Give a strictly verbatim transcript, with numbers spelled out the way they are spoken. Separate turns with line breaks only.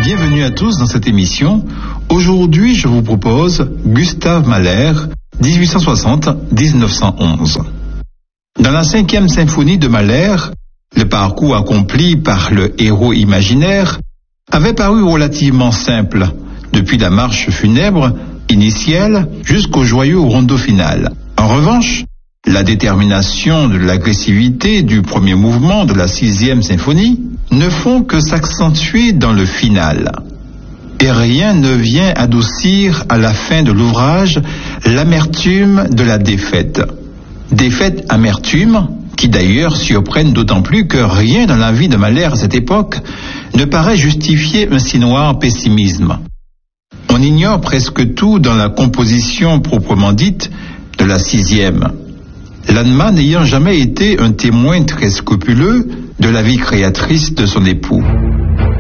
Bienvenue à tous dans cette émission. Aujourd'hui, je vous propose Gustave Mahler, dix-huit cent soixante à dix-neuf cent onze. Dans la cinquième symphonie de Mahler, le parcours accompli par le héros imaginaire avait paru relativement simple, depuis la marche funèbre initiale jusqu'au joyeux rondo final. En revanche, la détermination de l'agressivité du premier mouvement de la sixième symphonie ne font que s'accentuer dans le final. Et rien ne vient adoucir à la fin de l'ouvrage l'amertume de la défaite. Défaite amertume qui d'ailleurs surprennent d'autant plus que rien dans la vie de Mahler à cette époque ne paraît justifier un si noir pessimisme. On ignore presque tout dans la composition proprement dite de la sixième. Lanma n'ayant jamais été un témoin très scrupuleux de la vie créatrice de son époux.